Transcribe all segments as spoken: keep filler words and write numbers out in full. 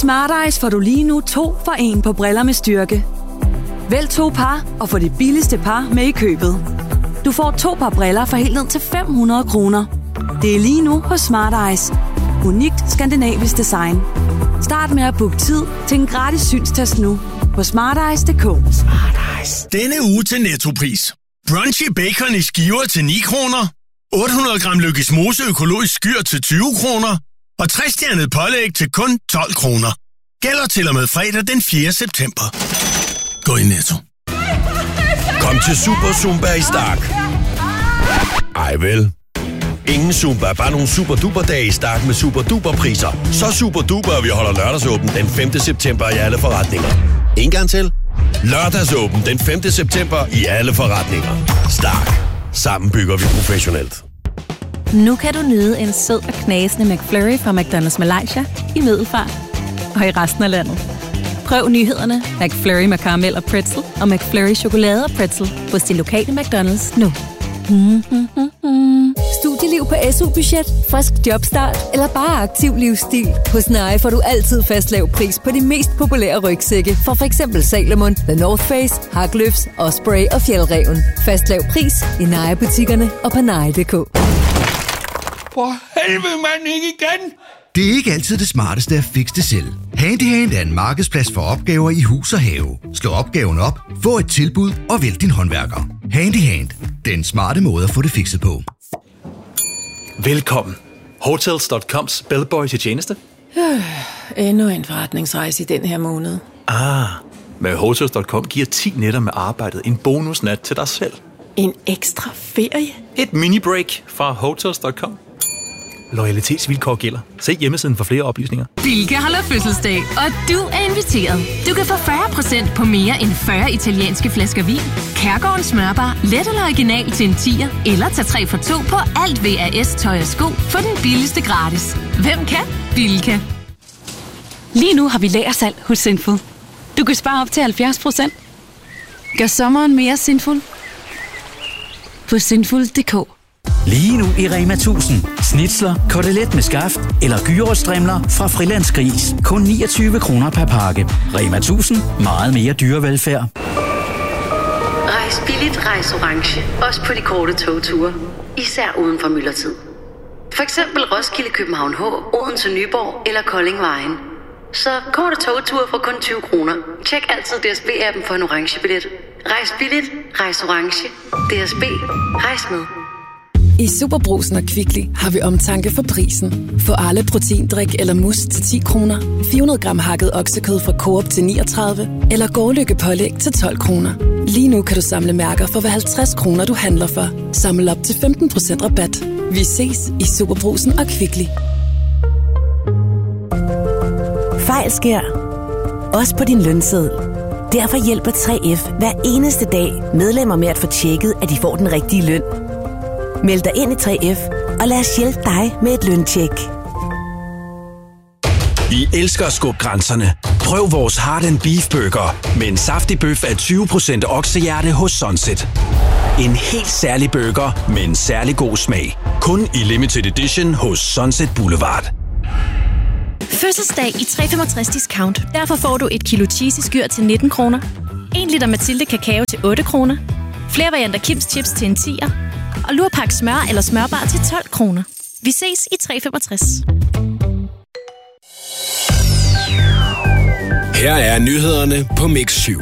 Smart Eyes får du lige nu to for en på briller med styrke. Vælg to par og få det billigste par med i købet. Du får to par briller for helt ned til fem hundrede kroner. Det er lige nu hos Smart Eyes. Unikt skandinavisk design. Start med at booke tid til en gratis synstest nu på smarteyes punktum d k. Smart Eyes. Denne uge til Nettopris. Brunchy bacon i skiver til ni kroner. otte hundrede gram Lykkes Mose økologisk skyr til tyve kroner. Og tre-stjernet pålæg til kun tolv kroner. Gælder til og med fredag den fjerde september. Gå i Netto. Kom til Super Zumba i Stark. Ej vel. Ingen Zumba, bare nogle super duper dage i Stark med super duper priser. Så super duper, at vi holder lørdagsåben den femte september i alle forretninger. En gang til. Lørdagsåben den femte september i alle forretninger. Stark. Sammen bygger vi professionelt. Nu kan du nyde en sød og knasende McFlurry fra McDonald's Malaysia i Middelfart og i resten af landet. Prøv nyhederne McFlurry med karamel og pretzel og McFlurry chokolade og pretzel hos din lokale McDonald's nu. Studieliv på S U-budget, frisk jobstart eller bare aktiv livsstil. Hos Naja får du altid fast lav pris på de mest populære rygsække fra f.eks. Salomon, The North Face, Haglöfs, Osprey og Fjällräven. Fast lav pris i Naja-butikkerne og på naja punktum d k. For helvede, mand, ikke igen! Det er ikke altid det smarteste at fikse det selv. Handyhand er en markedsplads for opgaver i hus og have. Slå opgaven op, få et tilbud og vælg din håndværker. Handyhand. Den smarte måde at få det fikset på. Velkommen. Hotels punktum coms bellboy til tjeneste. Øh, endnu en forretningsrejse i den her måned. Ah, med Hotels punktum com giver ti nætter med arbejdet en bonusnat til dig selv. En ekstra ferie? Et mini-break fra Hotels punktum com. Loyalitetsvilkår gælder. Se hjemmesiden for flere oplysninger. Bilka holder fødselsdag, og du er inviteret. Du kan få fyrre procent på mere end fyrre italienske flasker vin, Kærgårdens smørbar, let eller original til en tier, eller tag tre for to på alt V A S tøj og sko for den billigste gratis. Hvem kan? Bilka. Lige nu har vi lagersalg hos Sinful. Du kan spare op til halvfjerds procent. Gør sommeren mere sinful på sinful punktum d k. Lige nu i Rema tusind. Snitsler, kotelet med skaft eller gyros-strimler fra Frilandsgris. Kun niogtyve kroner per pakke. Rema tusind. Meget mere dyrevelfærd. Rejs billigt, rejs orange. Også på de korte togture. Især uden for myldretid. For eksempel Roskilde, København H, Odense, Nyborg eller Kolding Vejen. Så korte togture for kun tyve kroner. Tjek altid D S B-appen for en orange billet. Rejs billigt, rejs orange. D S B. Rejs med. I Superbrugsen og Kvickly har vi omtanke for prisen. Få alle proteindrik eller mus til ti kroner, fire hundrede gram hakket oksekød fra Coop til niogtredive eller Gårdlykke pålæg til tolv kroner. Lige nu kan du samle mærker for hver halvtreds kroner, du handler for. Samle op til femten procent rabat. Vi ses i Superbrugsen og Kvickly. Fejl sker. Også på din lønseddel. Derfor hjælper tre F hver eneste dag medlemmer med at få tjekket, at de får den rigtige løn. Meld dig ind i tre F, og lad os hjælpe dig med et løntjek. Vi elsker at skubbe grænserne. Prøv vores Heart and Beef Burger med en saftig bøf af tyve procent oksehjerte hos Sunset. En helt særlig burger med en særlig god smag. Kun i limited edition hos Sunset Boulevard. Fødselsdag i tre femogtres discount. Derfor får du et kilo cheesy skyr til nitten kroner. en liter Mathilde kakao til otte kroner. Flere varianter Kims chips til en tier. Og lurpak smør eller smørbar til tolv kroner. Vi ses i tre femogtres. Her er nyhederne på Mix syv.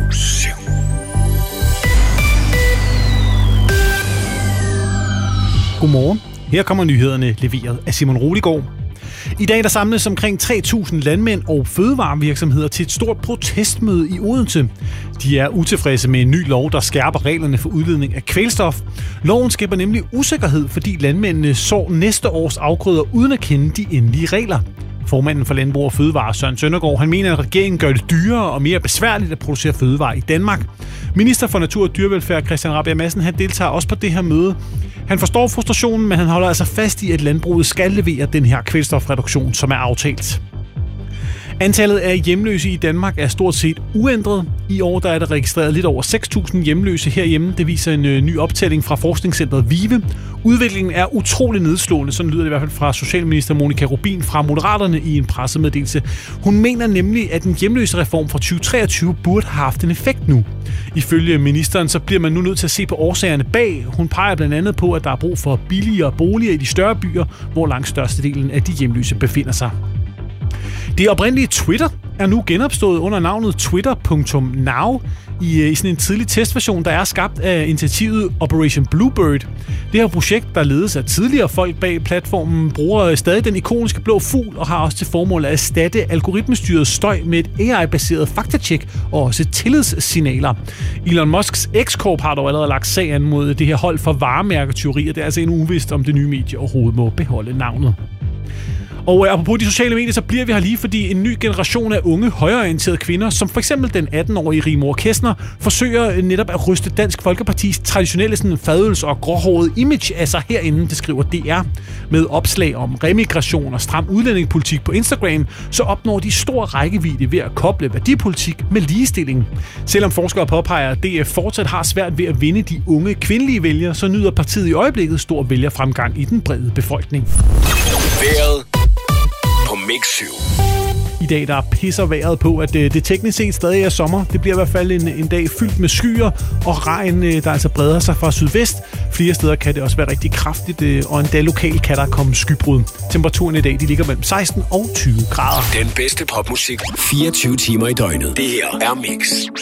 Godmorgen. Her kommer nyhederne leveret af Simon Roligård. I dag der samles omkring tre tusind landmænd og fødevarevirksomheder til et stort protestmøde i Odense. De er utilfredse med en ny lov, der skærper reglerne for udledning af kvælstof. Loven skaber nemlig usikkerhed, fordi landmændene sår næste års afgrøder uden at kende de endelige regler. Formanden for Landbrug og Fødevare, Søren Søndergaard, han mener, at regeringen gør det dyrere og mere besværligt at producere fødevarer i Danmark. Minister for Natur og Dyrevelfærd, Christian Rabjerg Madsen, han deltager også på det her møde. Han forstår frustrationen, men han holder altså fast i, at landbruget skal levere den her kvælstofreduktion, som er aftalt. Antallet af hjemløse i Danmark er stort set uændret. I år der er der registreret lidt over seks tusind hjemløse herhjemme. Det viser en ø, ny optælling fra forskningscentret VIVE. Udviklingen er utrolig nedslående, sådan lyder det i hvert fald fra socialminister Monika Rubin fra Moderaterne i en pressemeddelelse. Hun mener nemlig, at en hjemløsereform fra tyve treogtyve burde have haft en effekt nu. Ifølge ministeren så bliver man nu nødt til at se på årsagerne bag. Hun peger blandt andet på, at der er brug for billigere boliger i de større byer, hvor langt størstedelen af de hjemløse befinder sig. Det oprindelige Twitter er nu genopstået under navnet twitter punktum now i, i sådan en tidlig testversion, der er skabt af initiativet Operation Bluebird. Det her projekt, der ledes af tidligere folk bag platformen, bruger stadig den ikoniske blå fugl og har også til formål at erstatte algoritmestyret støj med et A I-baseret faktatjek og også tillidssignaler. Elon Musks X-Corp har dog allerede lagt sag an mod det her hold for varemærketyveri, og det er altså endnu uvist, om det nye medie overhovedet må beholde navnet. Og øh, apropos de sociale medier, så bliver vi her lige, fordi en ny generation af unge, højreorienterede kvinder, som for eksempel den atten-årige Rigmor Kestner, forsøger netop at ryste Dansk Folkepartis traditionelle sådan, fadøls- og gråhårede image af sig herinde, det skriver D R. Med opslag om remigration og stram udlændingepolitik på Instagram, så opnår de stor rækkevidde ved at koble værdipolitik med ligestilling. Selvom forskere påpeger, at D F fortsat har svært ved at vinde de unge kvindelige vælgere, så nyder partiet i øjeblikket stor vælgerfremgang i den brede befolkning. Vejret på Mix syv. I dag der pisser vejret på, at det, det teknisk set stadig er sommer. Det bliver i hvert fald en, en dag fyldt med skyer og regn, der altså breder sig fra sydvest. Flere steder kan det også være rigtig kraftigt, og endda lokalt kan der komme skybrud. Temperaturen i dag de ligger mellem seksten og tyve grader. Den bedste popmusik fireogtyve timer i døgnet. Det her er Mix.